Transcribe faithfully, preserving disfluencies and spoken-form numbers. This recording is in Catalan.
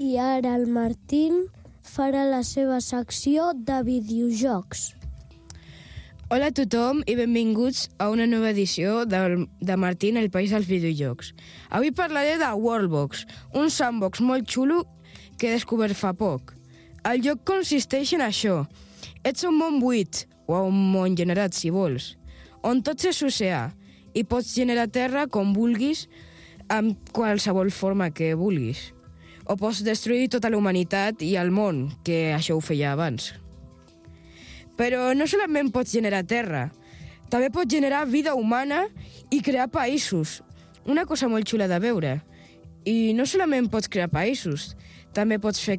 I ara el Martín farà la seva secció de videojocs. Hola a tothom i benvinguts a una nova edició de, de Martín, el país dels videojocs. Avui parlaré de Worldbox, un sandbox molt xulo que he descobert fa poc. El joc consisteix en això. Ets un món buit, o un món generat, si vols, on tot és oceà, i pots generar terra com vulguis, amb qualsevol forma que vulguis. O pots destruir tota la humanitat i el món, que això ho feia abans. Però no solament pots generar terra, també pots generar vida humana i crear països. Una cosa molt xula de veure. I no solament pots crear països, també pots fer